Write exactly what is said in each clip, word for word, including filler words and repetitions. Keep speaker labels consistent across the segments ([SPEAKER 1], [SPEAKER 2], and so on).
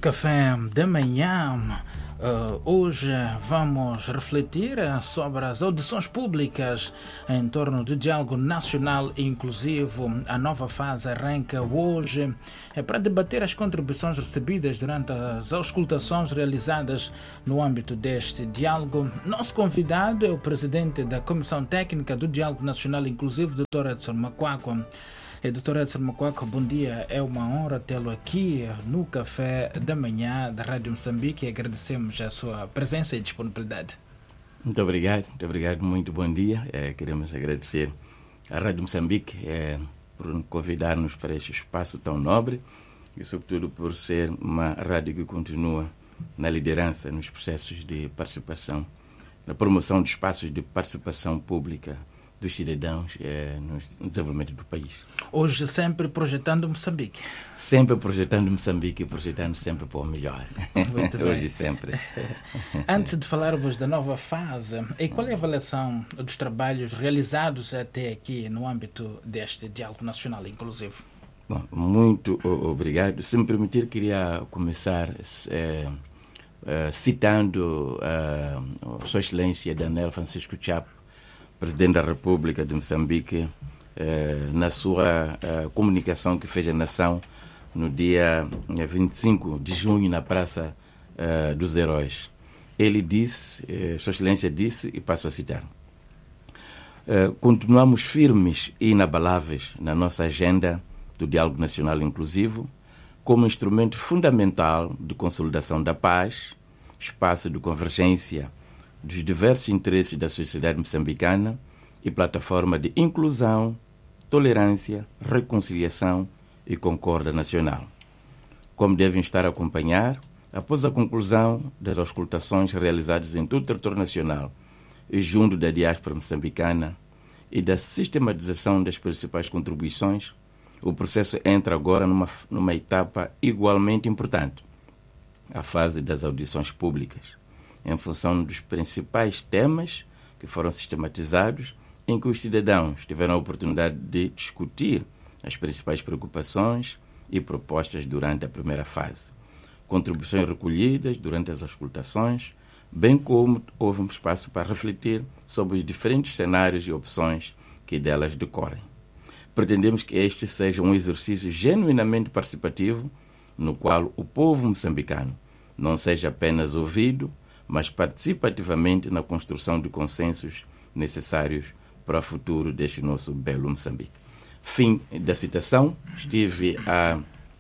[SPEAKER 1] Café da Manhã. Uh, hoje vamos refletir sobre as audições públicas em torno do diálogo nacional inclusivo. A nova fase arranca hoje é para debater as contribuições recebidas durante as auscultações realizadas no âmbito deste diálogo. Nosso convidado é o presidente da Comissão Técnica do Diálogo Nacional Inclusivo, doutor Edson Macuaco. E, doutor Edson Macuaco, bom dia. É uma honra tê-lo aqui no Café da Manhã da Rádio Moçambique e agradecemos a sua presença e disponibilidade.
[SPEAKER 2] Muito obrigado, muito obrigado, muito bom dia. É, queremos agradecer à Rádio Moçambique é, por convidar-nos para este espaço tão nobre e, sobretudo, por ser uma rádio que continua na liderança nos processos de participação, na promoção de espaços de participação pública dos cidadãos é, no desenvolvimento do país.
[SPEAKER 1] Hoje sempre projetando Moçambique.
[SPEAKER 2] Sempre projetando Moçambique e projetando sempre para o melhor.
[SPEAKER 1] Muito bem.
[SPEAKER 2] Hoje sempre.
[SPEAKER 1] Antes de falarmos da nova fase, e qual é a avaliação dos trabalhos realizados até aqui no âmbito deste Diálogo Nacional Inclusivo?
[SPEAKER 2] Bom, muito obrigado. Se me permitir, queria começar é, é, citando a Sua Excelência Daniel Francisco Chapo, Presidente da República de Moçambique, eh, na sua eh, comunicação que fez à nação no dia vinte e cinco de junho na Praça eh, dos Heróis. Ele disse, eh, Sua Excelência disse, e passo a citar, eh, continuamos firmes e inabaláveis na nossa agenda do diálogo nacional inclusivo como instrumento fundamental de consolidação da paz, espaço de convergência dos diversos interesses da sociedade moçambicana e plataforma de inclusão, tolerância, reconciliação e concórdia nacional. Como devem estar a acompanhar, após a conclusão das auscultações realizadas em todo o território nacional e junto da diáspora moçambicana e da sistematização das principais contribuições, o processo entra agora numa, numa etapa igualmente importante, a fase das audições públicas, em função dos principais temas que foram sistematizados, em que os cidadãos tiveram a oportunidade de discutir as principais preocupações e propostas durante a primeira fase. Contribuições recolhidas durante as auscultações, bem como houve um espaço para refletir sobre os diferentes cenários e opções que delas decorrem. Pretendemos que este seja um exercício genuinamente participativo, no qual o povo moçambicano não seja apenas ouvido, mas participa ativamente na construção de consensos necessários para o futuro deste nosso belo Moçambique. Fim da citação. Estive a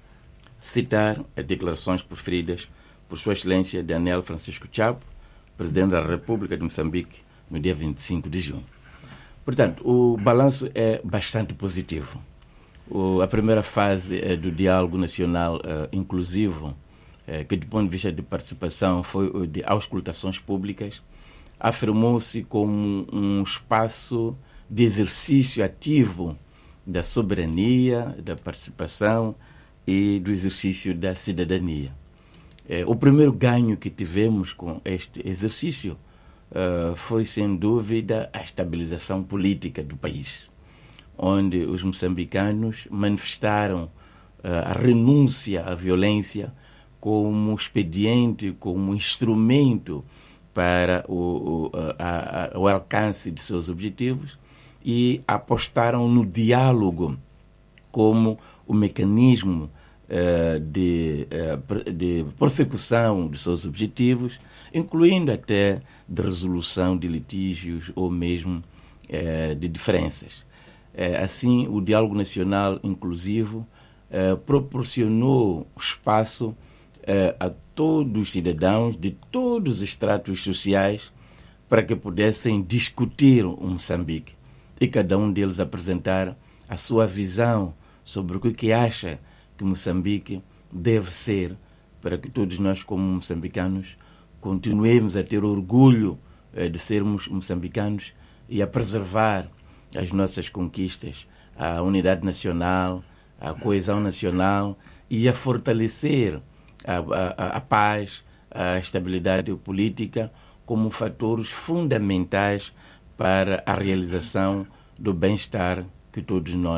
[SPEAKER 2] citar as declarações proferidas por Sua Excelência Daniel Francisco Chapo, Presidente da República de Moçambique, no dia vinte e cinco de junho. Portanto, o balanço é bastante positivo. O, a primeira fase é do diálogo nacional uh, inclusivo, que do ponto de vista de participação foi o de auscultações públicas, afirmou-se como um espaço de exercício ativo da soberania, da participação e do exercício da cidadania. O primeiro ganho que tivemos com este exercício foi, sem dúvida, a estabilização política do país, onde os moçambicanos manifestaram a renúncia à violência como expediente, como instrumento para o, o, a, a, o alcance de seus objetivos e apostaram no diálogo como o mecanismo uh, de, uh, de persecução dos seus objetivos, incluindo até de resolução de litígios ou mesmo uh, de diferenças. Uh, assim, o diálogo nacional inclusivo uh, proporcionou espaço a todos os cidadãos de todos os estratos sociais para que pudessem discutir o Moçambique e cada um deles apresentar a sua visão sobre o que acha que Moçambique deve ser, para que todos nós, como moçambicanos, continuemos a ter orgulho de sermos moçambicanos e a preservar as nossas conquistas, a unidade nacional, a coesão nacional e a fortalecer A, a, a paz, a estabilidade política como fatores fundamentais para a realização do bem-estar que todos nós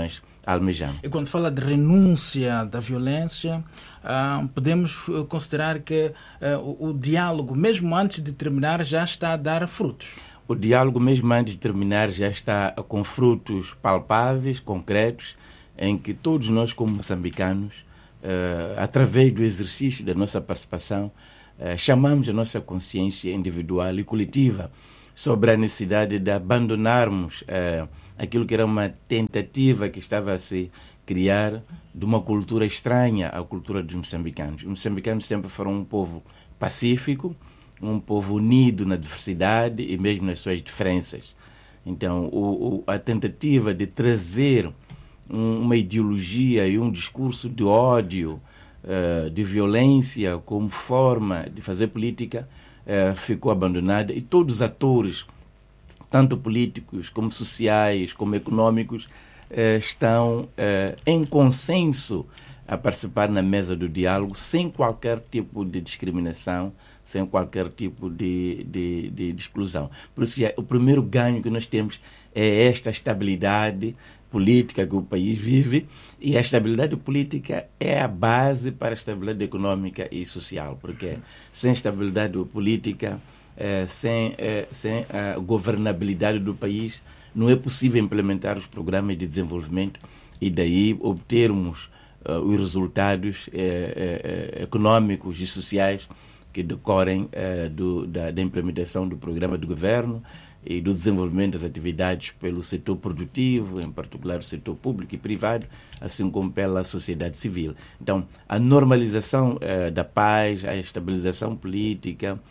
[SPEAKER 2] almejamos.
[SPEAKER 1] E quando fala de renúncia da violência, uh, podemos considerar que uh, o, o diálogo, mesmo antes de terminar, já está a dar frutos.
[SPEAKER 2] O diálogo, mesmo antes de terminar, já está com frutos palpáveis, concretos, em que todos nós, como moçambicanos, uh, através do exercício da nossa participação, uh, chamamos a nossa consciência individual e coletiva sobre a necessidade de abandonarmos uh, aquilo que era uma tentativa que estava a se criar de uma cultura estranha à cultura dos moçambicanos. Os moçambicanos sempre foram um povo pacífico, um povo unido na diversidade e mesmo nas suas diferenças. Então, o, o, a tentativa de trazer um, uma ideologia e um discurso de ódio, uh, de violência como forma de fazer política uh, ficou abandonada, e todos os atores, tanto políticos como sociais, como econômicos, uh, estão uh, em consenso a participar na mesa do diálogo sem qualquer tipo de discriminação, sem qualquer tipo de, de, de, de exclusão. Por isso que o primeiro ganho que nós temos é esta estabilidade política que o país vive, e a estabilidade política é a base para a estabilidade econômica e social, porque sem estabilidade política, eh, sem, eh, sem a governabilidade do país, não é possível implementar os programas de desenvolvimento e daí obtermos uh, os resultados eh, eh, econômicos e sociais que decorrem uh, do, da, da implementação do programa do governo e do desenvolvimento das atividades pelo setor produtivo, em particular o setor público e privado, assim como pela sociedade civil. Então, a normalização uh, da paz, a estabilização política, uh,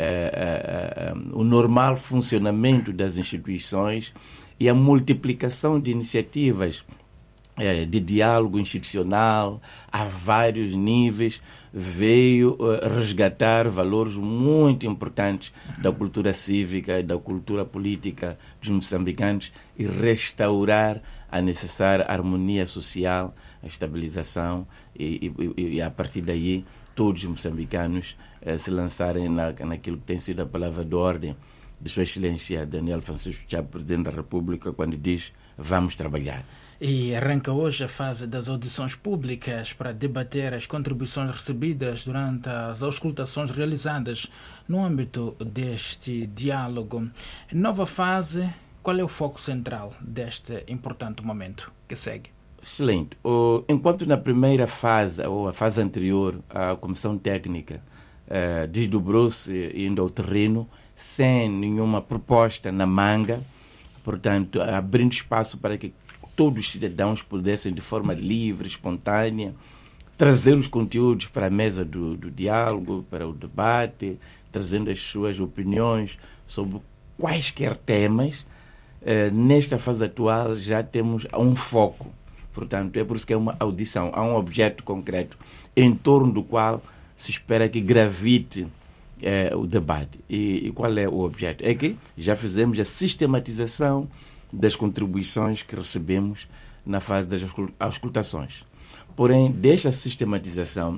[SPEAKER 2] uh, uh, o normal funcionamento das instituições e a multiplicação de iniciativas uh, de diálogo institucional a vários níveis veio uh, resgatar valores muito importantes da cultura cívica e da cultura política dos moçambicanos e restaurar a necessária harmonia social, a estabilização e, e, e a partir daí todos os moçambicanos uh, se lançarem na, naquilo que tem sido a palavra de ordem de Sua Excelência Daniel Francisco Chapo, Presidente da República, quando diz vamos trabalhar.
[SPEAKER 1] E arranca hoje a fase das audições públicas para debater as contribuições recebidas durante as auscultações realizadas no âmbito deste diálogo. Nova fase, qual é o foco central deste importante momento que segue?
[SPEAKER 2] Excelente. O, enquanto na primeira fase, ou a fase anterior, a Comissão Técnica uh, desdobrou-se indo ao terreno sem nenhuma proposta na manga, portanto, abrindo espaço para que todos os cidadãos pudessem, de forma livre, espontânea, trazer os conteúdos para a mesa do, do diálogo, para o debate, trazendo as suas opiniões sobre quaisquer temas. Eh, nesta fase atual já temos um foco. Portanto, é por isso que é uma audição. Há um objeto concreto em torno do qual se espera que gravite eh, o debate. E, e qual é o objeto? É que já fizemos a sistematização das contribuições que recebemos na fase das auscultações. Porém, desta sistematização,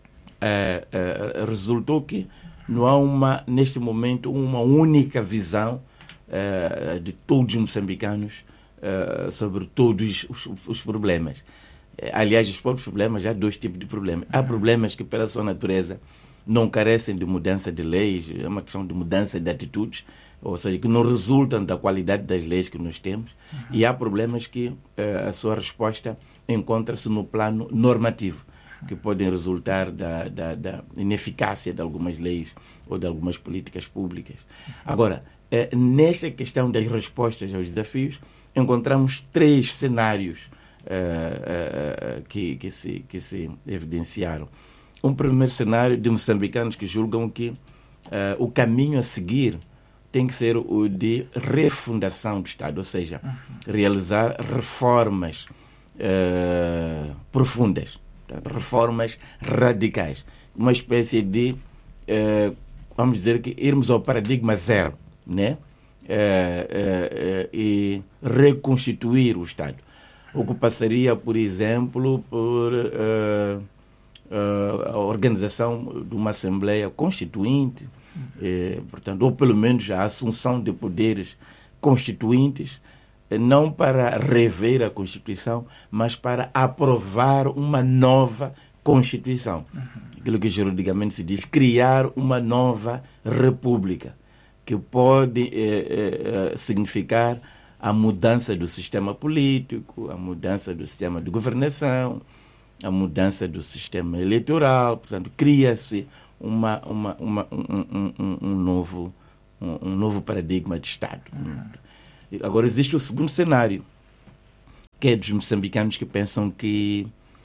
[SPEAKER 2] eh, eh, resultou que não há, uma, neste momento, uma única visão eh, de todos os moçambicanos eh, sobre todos os, os problemas. Eh, aliás, os próprios problemas, há dois tipos de problemas. Há problemas que, pela sua natureza, não carecem de mudança de leis, é uma questão de mudança de atitudes, ou seja, que não resultam da qualidade das leis que nós temos, uhum. E há problemas que uh, a sua resposta encontra-se no plano normativo, que podem resultar da, da, da ineficácia de algumas leis ou de algumas políticas públicas. Agora, uh, nesta questão das respostas aos desafios, encontramos três cenários uh, uh, que, que, se, que se evidenciaram. Um primeiro cenário de moçambicanos que julgam que uh, o caminho a seguir tem que ser o de refundação do Estado, ou seja, uhum. realizar reformas uh, profundas, reformas radicais, uma espécie de, uh, vamos dizer que irmos ao paradigma zero, né? Uh, uh, uh, e reconstituir o Estado. O que passaria, por exemplo, por uh, uh, a organização de uma Assembleia Constituinte, Eh, portanto, ou pelo menos a assunção de poderes constituintes, não para rever a Constituição, mas para aprovar uma nova Constituição. Uhum. Aquilo que juridicamente se diz, criar uma nova república, que pode eh, eh, significar a mudança do sistema político, a mudança do sistema de governação, a mudança do sistema eleitoral. Portanto, cria-se uma, uma, uma, um, um, um, novo, um, um novo paradigma de Estado. Uhum. Agora, existe o segundo cenário, que é dos moçambicanos que pensam que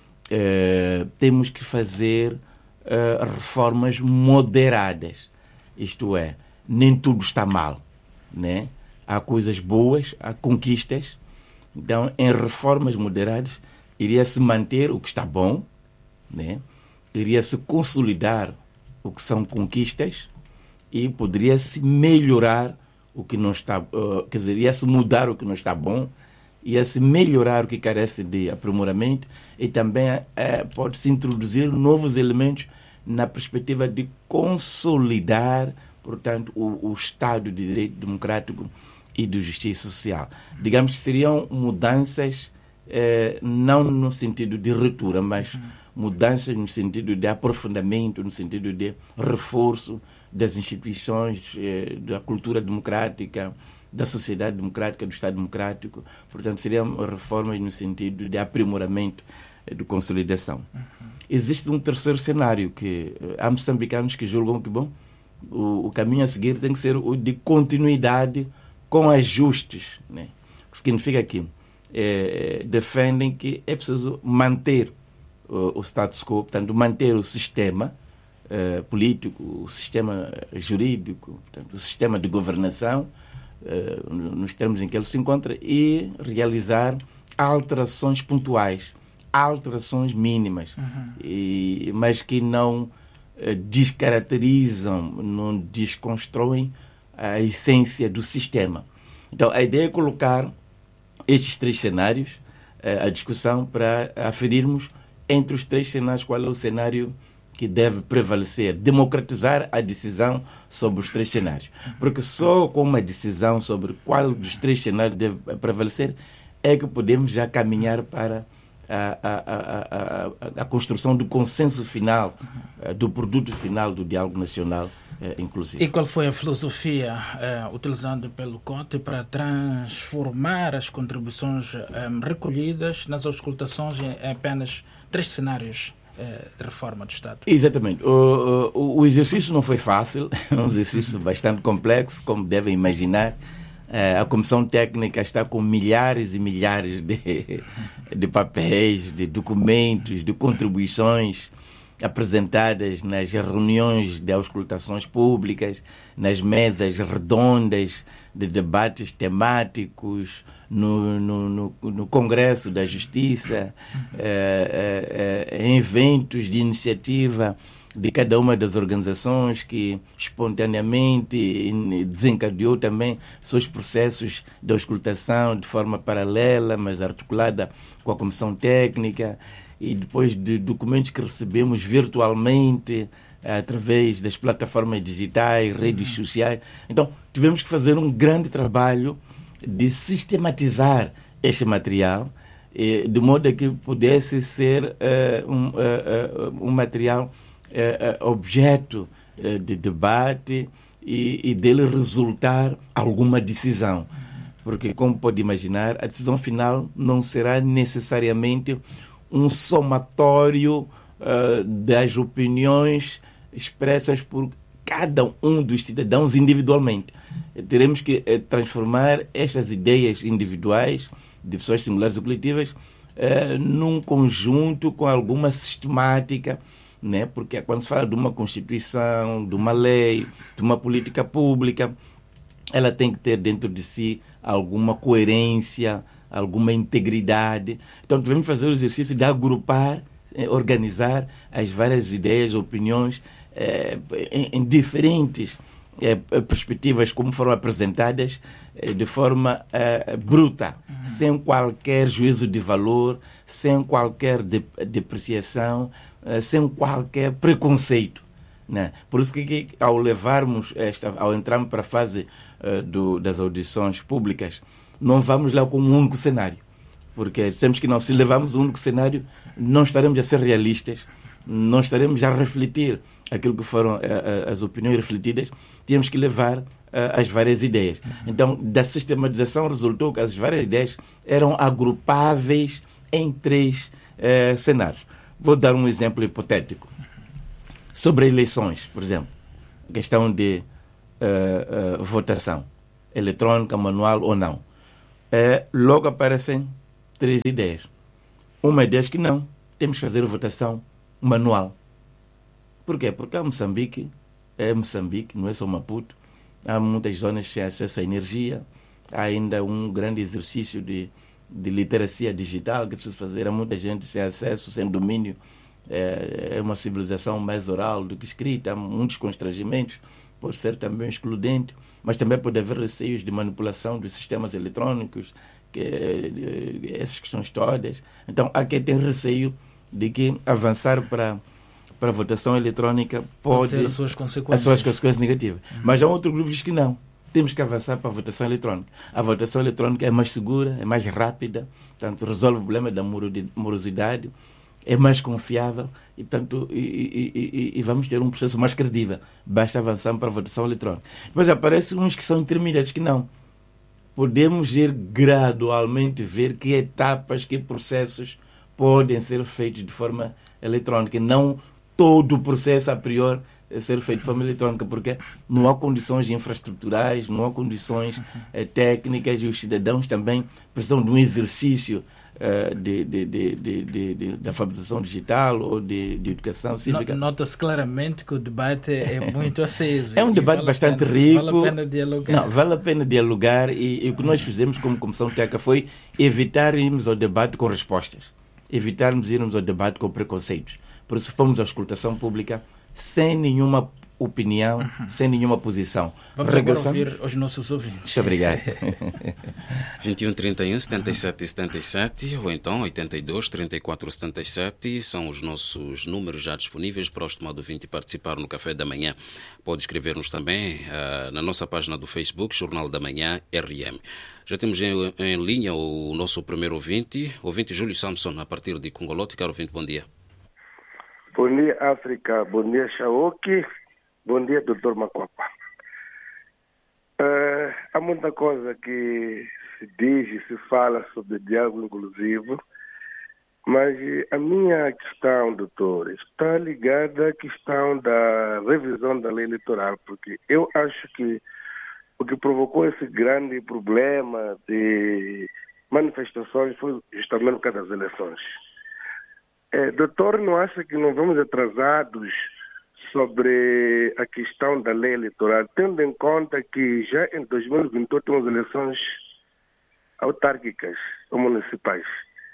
[SPEAKER 2] eh, temos que fazer eh, reformas moderadas. Isto é, nem tudo está mal, né? Há coisas boas, há conquistas. Então, em reformas moderadas, iria-se manter o que está bom, né? Iria-se consolidar o que são conquistas e poderia-se melhorar o que não está, uh, quer dizer, ia-se mudar o que não está bom, ia-se melhorar o que carece de aprimoramento e também uh, pode-se introduzir novos elementos na perspectiva de consolidar, portanto, o, o Estado de Direito Democrático e de Justiça Social. Digamos que seriam mudanças eh, não no sentido de ruptura, mas mudanças no sentido de aprofundamento, no sentido de reforço das instituições, eh, da cultura democrática, da sociedade democrática, do Estado democrático. Portanto, seriam reformas no sentido de aprimoramento, eh, de consolidação. Uhum. Existe um terceiro cenário, que eh, há moçambicanos que julgam que, bom, o, o caminho a seguir tem que ser o de continuidade com ajustes, né? O que significa que é, defendem que é preciso manter o, o status quo, portanto, manter o sistema é, político, o sistema jurídico, portanto, o sistema de governação, é, nos termos em que ele se encontra, e realizar alterações pontuais, alterações mínimas, uhum. e, mas que não é, descaracterizam, não desconstroem a essência do sistema. Então, a ideia é colocar estes três cenários eh, à discussão para aferirmos entre os três cenários qual é o cenário que deve prevalecer, democratizar a decisão sobre os três cenários. Porque só com uma decisão sobre qual dos três cenários deve prevalecer é que podemos já caminhar para a, a, a, a, a construção do consenso final, do produto final do diálogo nacional inclusive.
[SPEAKER 1] E qual foi a filosofia eh, utilizada pelo C O T para transformar as contribuições eh, recolhidas nas auscultações em apenas três cenários eh, de reforma do Estado?
[SPEAKER 2] Exatamente. O, o, o exercício não foi fácil, é um exercício bastante complexo, como devem imaginar. Eh, a Comissão Técnica está com milhares e milhares de, de papéis, de documentos, de contribuições apresentadas nas reuniões de auscultações públicas, nas mesas redondas de debates temáticos, no, no, no, no Congresso da Justiça, eh, eh, em eventos de iniciativa de cada uma das organizações que espontaneamente desencadeou também seus processos de auscultação de forma paralela, mas articulada com a Comissão Técnica, e depois de documentos que recebemos virtualmente, através das plataformas digitais, redes uhum. sociais. Então, tivemos que fazer um grande trabalho de sistematizar este material, de modo a que pudesse ser uh, um, uh, uh, um material uh, uh, objeto uh, de debate e, e dele resultar alguma decisão. Porque, como pode imaginar, a decisão final não será necessariamente um somatório uh, das opiniões expressas por cada um dos cidadãos individualmente. Teremos que uh, transformar estas ideias individuais de pessoas singulares ou coletivas uh, num conjunto com alguma sistemática, né? Porque quando se fala de uma Constituição, de uma lei, de uma política pública, ela tem que ter dentro de si alguma coerência, alguma integridade. Então, devemos fazer o exercício de agrupar, eh, organizar as várias ideias, opiniões eh, em, em diferentes eh, perspectivas, como foram apresentadas, eh, de forma eh, bruta, uhum. sem qualquer juízo de valor, sem qualquer de, depreciação, eh, sem qualquer preconceito. Né? Por isso que, que ao levarmos, esta, ao entrarmos para a fase uh, do, das audições públicas, não vamos lá com um único cenário. Porque temos que não, se levarmos um único cenário, não estaremos a ser realistas, não estaremos a refletir aquilo que foram uh, as opiniões refletidas, temos que levar uh, as várias ideias. Então, da sistematização resultou que as várias ideias eram agrupáveis em três uh, cenários. Vou dar um exemplo hipotético. Sobre eleições, por exemplo, questão de uh, uh, votação eletrônica, manual ou não. Uh, logo aparecem três ideias. Uma ideia é que não, temos que fazer a votação manual. Por quê? Porque há Moçambique, é Moçambique, não é só Maputo, há muitas zonas sem acesso à energia, há ainda um grande exercício de, de literacia digital que é preciso fazer, há muita gente sem acesso, sem domínio, é, é uma civilização mais oral do que escrita, há muitos constrangimentos, pode ser também excludente, mas também pode haver receios de manipulação dos sistemas eletrônicos, que, essas questões todas. Então, há quem tem receio de que avançar para, para a votação eletrônica pode
[SPEAKER 1] ter as suas consequências,
[SPEAKER 2] as suas consequências negativas. Uhum. Mas há outro grupo que diz que não. Temos que avançar para a votação eletrónica. A votação eletrónica é mais segura, é mais rápida, portanto, resolve o problema da morosidade, é mais confiável e, portanto, e, e, e, e vamos ter um processo mais credível. Basta avançar para a votação eletrónica. Mas aparecem uns que são intermediários que não. Podemos ir gradualmente ver que etapas, que processos podem ser feitos de forma eletrónica. Não todo o processo, a priori, é ser feito de forma eletrónica, porque não há condições infraestruturais, não há condições eh, técnicas e os cidadãos também precisam de um exercício uh, de, de, de, de, de, de, de alfabetização digital ou de, de educação cívica.
[SPEAKER 1] Nota-se claramente que o debate é muito aceso.
[SPEAKER 2] É um debate
[SPEAKER 1] vale
[SPEAKER 2] bastante
[SPEAKER 1] pena,
[SPEAKER 2] rico.
[SPEAKER 1] Vale a pena dialogar.
[SPEAKER 2] Não, vale a pena dialogar e, e o que nós fizemos como Comissão Técnica foi evitar irmos ao debate com respostas, evitarmos irmos ao debate com preconceitos. Por isso fomos à escutação pública sem nenhuma opinião, uhum. sem nenhuma posição.
[SPEAKER 1] Vamos Regressamos... agora ouvir os nossos ouvintes.
[SPEAKER 2] Muito obrigado.
[SPEAKER 3] vinte e um, trinta e um, setenta e sete, setenta e sete ou então oitenta e dois, trinta e quatro, setenta e sete são os nossos números já disponíveis para os tomados ouvinte participar no Café da Manhã. Pode escrever-nos também uh, na nossa página do Facebook, Jornal da Manhã R M. Já temos em, em linha o nosso primeiro ouvinte, ouvinte Júlio Samson, a partir de Congolote. Caro ouvinte, bom dia.
[SPEAKER 4] Bom dia, África. Bom dia, Shaoki. Bom dia, doutor Makwapa. Uh, há muita coisa que se diz e se fala sobre diálogo inclusivo, mas a minha questão, doutor, está ligada à questão da revisão da lei eleitoral, porque eu acho que o que provocou esse grande problema de manifestações foi justamente por causa das eleições. É, doutor, não acha que não vamos atrasados sobre a questão da lei eleitoral, tendo em conta que já em dois mil e vinte e oito temos eleições autárquicas ou municipais?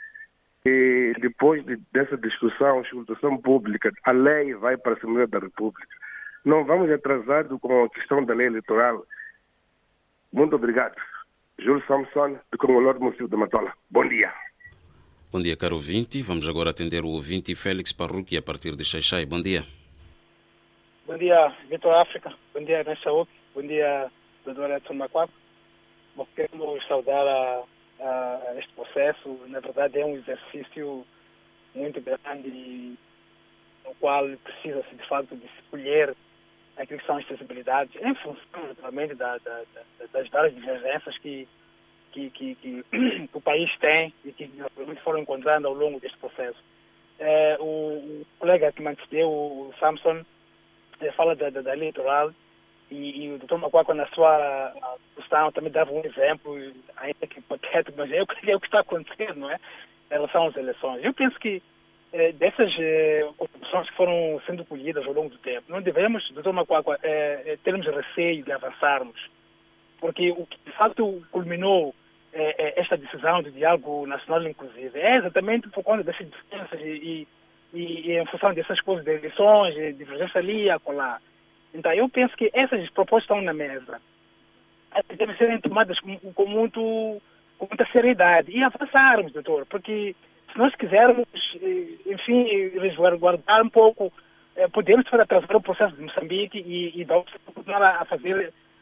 [SPEAKER 4] E depois de, dessa discussão, escutação pública, a lei vai para a Assembleia da República. Não vamos atrasados com a questão da lei eleitoral. Muito obrigado. Júlio Samson, de Congoló do município de Matola. Bom dia.
[SPEAKER 3] Bom dia, caro ouvinte. Vamos agora atender o ouvinte Félix Parruqui, a partir de Xaixai. Bom dia.
[SPEAKER 5] Bom dia, Vitor África. Bom dia, Neshaoki. Bom dia, doutor Edson Makwapa. Bom, queremos saudar a, a este processo. Na verdade, é um exercício muito grande no qual precisa-se, de fato, de escolher aquilo que são as sensibilidades, em função, naturalmente, da, da, da, das várias divergências que Que, que, que, que o país tem e que foram encontrando ao longo deste processo. É, o, o colega que me antecedeu, o Samson, é, fala da, da, da lei eleitoral e, e o doutor Makwapa, na sua questão, também dava um exemplo, ainda que hipotético, mas é o, é o que está acontecendo, não é? Em relação às eleições. Eu penso que é, dessas é, opções que foram sendo colhidas ao longo do tempo, não devemos, doutor Makwapa, é, é, termos receio de avançarmos, porque o que de fato culminou é, é, esta decisão de diálogo nacional inclusive é exatamente por conta dessas diferenças e, e, e em função dessas coisas de eleições, de divergência ali e acolá. Então eu penso que essas propostas estão na mesa, devem ser tomadas com, com, muito, com muita seriedade e avançarmos, doutor, porque se nós quisermos, enfim, resguardar um pouco, podemos atrasar o processo de Moçambique e, e continuar a fazer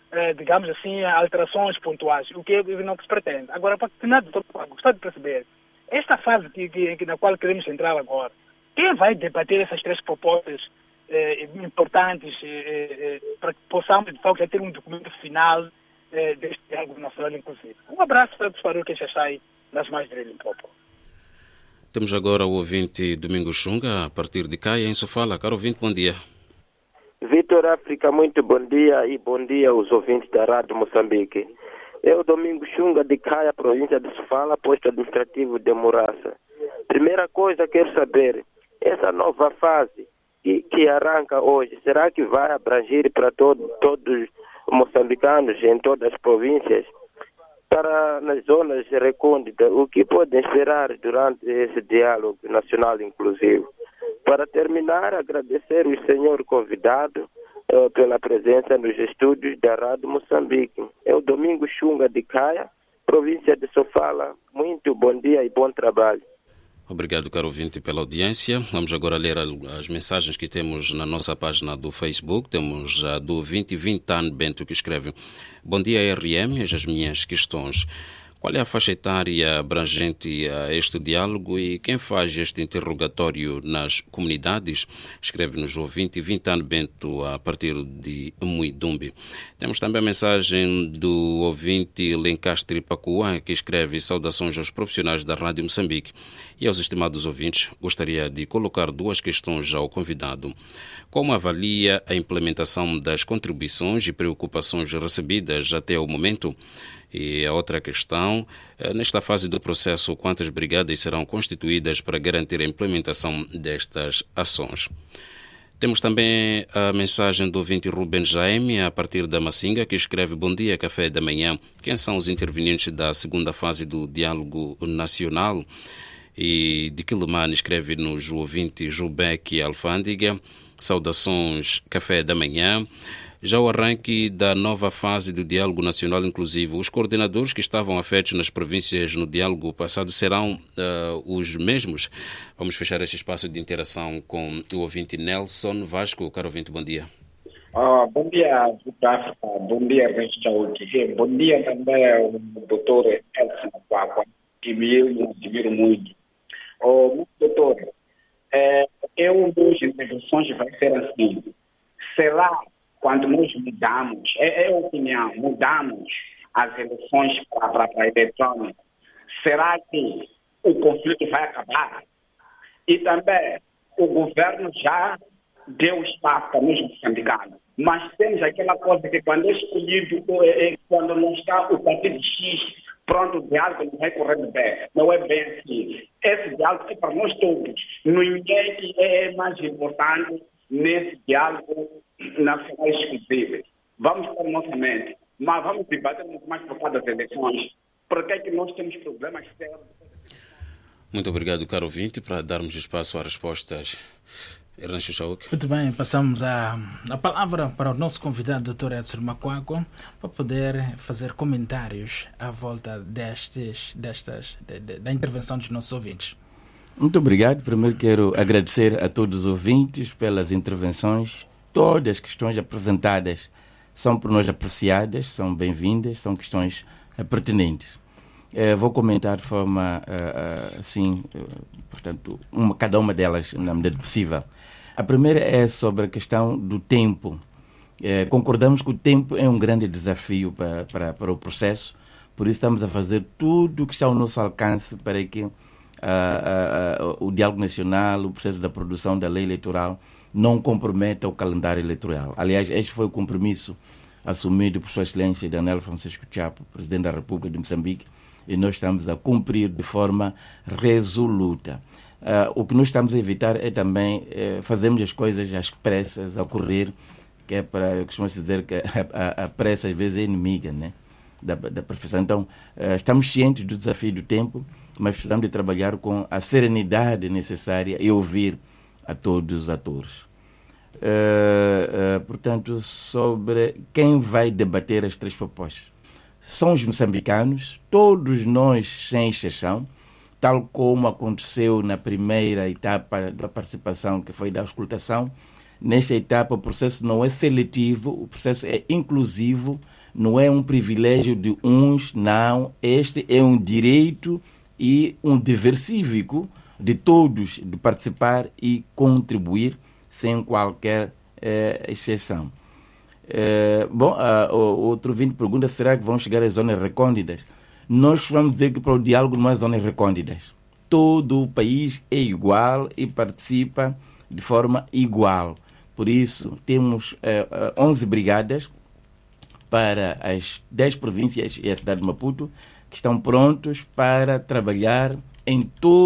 [SPEAKER 5] eh, digamos assim, alterações pontuais, o que é não que se pretende. Agora, para terminar, doutor, gostava de perceber, esta fase que, que, na qual queremos entrar agora, quem vai debater essas três propostas eh, importantes eh, eh, para que possamos, de facto, já ter um documento final eh, deste diálogo nacional inclusivo? Um abraço para o que já sai nas mais de Limpopo.
[SPEAKER 3] Temos agora o ouvinte Domingos Xunga, a partir de Caia, em Sofala. Caro ouvinte, bom dia.
[SPEAKER 6] Vitor África, muito bom dia e bom dia aos ouvintes da Rádio Moçambique. Eu, Domingos Xunga, de Caia, província de Sofala, posto administrativo de Muraça. Primeira coisa, quero saber, essa nova fase que, que arranca hoje, será que vai abranger para todo, todos os moçambicanos em todas as províncias? Para nas zonas recônditas, o que podem esperar durante esse diálogo nacional inclusivo? Para terminar, agradecer o senhor convidado uh, pela presença nos estúdios da Rádio Moçambique. É o Domingos Xunga de Caia, província de Sofala. Muito bom dia e bom trabalho.
[SPEAKER 3] Obrigado, caro ouvinte, pela audiência. Vamos agora ler as mensagens que temos na nossa página do Facebook. Temos a do vinte vinte Tan Bento, que escreve: bom dia, R M, as minhas questões. Qual é a faixa etária abrangente a este diálogo e quem faz este interrogatório nas comunidades? Escreve-nos o vinte vinte Tan Bento, a partir de Muidumbi. Temos também a mensagem do ouvinte Lencastre Pacua, que escreve: saudações aos profissionais da Rádio Moçambique e aos estimados ouvintes. Gostaria de colocar duas questões ao convidado. Como avalia a implementação das contribuições e preocupações recebidas até o momento? E a outra questão, nesta fase do processo, quantas brigadas serão constituídas para garantir a implementação destas ações? Temos também a mensagem do ouvinte Ruben Jaime, a partir da Massinga, que escreve: bom dia, café da manhã. Quem são os intervenientes da segunda fase do diálogo nacional? E de Quilimane escreve-nos o ouvinte Jubeque Alfândiga: saudações, café da manhã. Já o arranque da nova fase do diálogo nacional inclusivo, os coordenadores que estavam afetos nas províncias no diálogo passado serão uh, os mesmos? Vamos fechar este espaço de interação com o ouvinte Nelson Vasco. Caro ouvinte, bom dia.
[SPEAKER 7] Uh, bom dia, África. Bom dia, Restauque. Bom dia também ao doutor Elson Papa, que eu admiro muito. Oh, doutor, é, eu duas intervenções vai ser assim. Será quando nós mudamos, é, é a opinião, mudamos as eleições para a eletrônica, será que o conflito vai acabar? E também o governo já deu espaço para nós moçambicanos, mas temos aquela coisa que quando é escolhido, é, é, quando não está o partido X, pronto, o diálogo não vai correr bem. Não é bem assim. Esse diálogo é para nós todos. Ninguém que é mais importante nesse diálogo nacional exclusivo. Vamos ter nossa mente, mas vamos debater muito mais por causa das eleições. Por que é que nós temos problemas sérios?
[SPEAKER 3] Muito obrigado, caro ouvinte, para darmos espaço a respostas. Ernesto Chauk.
[SPEAKER 1] Muito bem, passamos a, a palavra para o nosso convidado, doutor Edson Macuaco, para poder fazer comentários à volta destes, destas, de, de, da intervenção dos nossos ouvintes.
[SPEAKER 2] Muito obrigado. Primeiro quero agradecer a todos os ouvintes pelas intervenções. Todas as questões apresentadas são por nós apreciadas, são bem-vindas, são questões uh, pertinentes. Uh, vou comentar de forma uh, uh, assim, uh, portanto, uma, cada uma delas na medida possível. A primeira é sobre a questão do tempo. Uh, concordamos que o tempo é um grande desafio para, para, para o processo, por isso estamos a fazer tudo o que está ao nosso alcance para que uh, uh, uh, o diálogo nacional, o processo da produção da lei eleitoral, não comprometa o calendário eleitoral. Aliás, este foi o compromisso assumido por Sua Excelência Daniel Francisco Chapo, Presidente da República de Moçambique, e nós estamos a cumprir de forma resoluta. Uh, o que nós estamos a evitar é também uh, fazermos as coisas às pressas, a correr, que é para, costuma-se dizer que a, a, a pressa às vezes é inimiga, né, da, da perfeição. Então, uh, estamos cientes do desafio do tempo, mas precisamos de trabalhar com a serenidade necessária e ouvir a todos os atores. Uh, uh, portanto, sobre quem vai debater as três propostas. São os moçambicanos, todos nós, sem exceção, tal como aconteceu na primeira etapa da participação, que foi da auscultação. Nesta etapa, o processo não é seletivo, o processo é inclusivo, não é um privilégio de uns, não. Este é um direito e um dever cívico de todos de participar e contribuir sem qualquer eh, exceção. Eh, bom, uh, o outro ouvinte pergunta, será que vão chegar às zonas recônditas? Nós vamos dizer que para o diálogo não há zonas recônditas. Todo o país é igual e participa de forma igual. Por isso, temos eh, onze brigadas para as dez províncias e a cidade de Maputo, que estão prontos para trabalhar em todo